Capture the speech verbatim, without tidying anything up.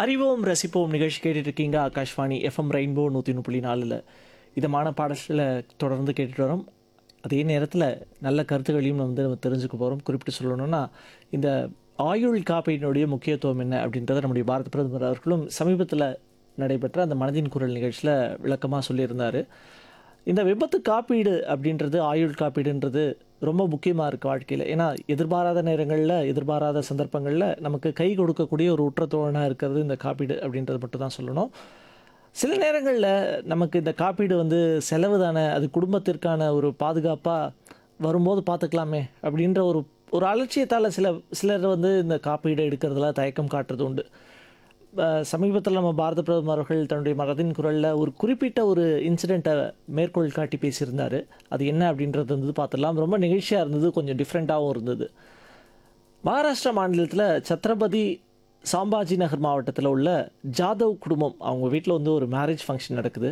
அறிவோம் ரசிப்போம் நிகழ்ச்சி கேட்டுட்டு இருக்கீங்க. ஆகாஷ்வாணி எஃப்எம் ரெயின்போ நூற்றி ஒன்று புள்ளி நாலில் இதமான பாடல்களை தொடர்ந்து கேட்டுட்டு வரோம். அதே நேரத்தில் நல்ல கருத்துக்களையும் நம்ம வந்து நம்ம தெரிஞ்சுக்க போகிறோம். குறிப்பிட்டு சொல்லணும்னா, இந்த ஆயுள் காப்பீட்டினுடைய முக்கியத்துவம் என்ன அப்படின்றத நம்முடைய பாரத பிரதமர் அவர்களும் சமீபத்தில் நடைபெற்ற அந்த மனதின் குரல் நிகழ்ச்சியில் விளக்கமாக சொல்லியிருந்தார். இந்த விபத்து காப்பீடு அப்படின்றது, ஆயுள் காப்பீடுன்றது ரொம்ப முக்கியமாக இருக்குது வாழ்க்கையில். ஏன்னா எதிர்பாராத நேரங்களில், எதிர்பாராத சந்தர்ப்பங்களில் நமக்கு கை கொடுக்கக்கூடிய ஒரு உற்ற தோழனாக இருக்கிறது இந்த காப்பீடு அப்படின்றது மட்டும் தான் சொல்லணும். சில நேரங்களில் நமக்கு இந்த காப்பீடு வந்து செலவு தானே, அது குடும்பத்திற்கான ஒரு பாதுகாப்பாக வரும்போது பார்த்துக்கலாமே அப்படின்ற ஒரு ஒரு அலட்சியத்தால் சில சிலர் வந்து இந்த காப்பீடு எடுக்கிறதுல தயக்கம் காட்டுறது உண்டு. சமீபத்தில் நம்ம பாரத பிரதமர் அவர்கள் தன்னுடைய மனதின் குரலில் ஒரு குறிப்பிட்ட ஒரு இன்சிடெண்ட்டை மேற்கோள் காட்டி பேசியிருந்தார். அது என்ன அப்படின்றது வந்து பார்த்துடலாம். ரொம்ப நிகழ்ச்சியாக இருந்தது, கொஞ்சம் டிஃப்ரெண்ட்டாகவும் இருந்தது. மகாராஷ்டிரா மாநிலத்தில் சத்ரபதி சாம்பாஜி நகர் மாவட்டத்தில் உள்ள ஜாதவ் குடும்பம், அவங்க வீட்டில் வந்து ஒரு மேரேஜ் ஃபங்க்ஷன் நடக்குது.